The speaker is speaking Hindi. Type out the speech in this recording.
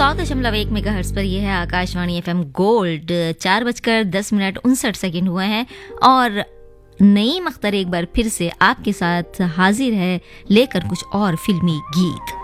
100.1 मेगाहर्ट्ज पर यह है आकाशवाणी एफएम गोल्ड। 4:10 हुए हैं और नईम अख्तर एक बार फिर से आपके साथ हाजिर है लेकर कुछ और फिल्मी गीत।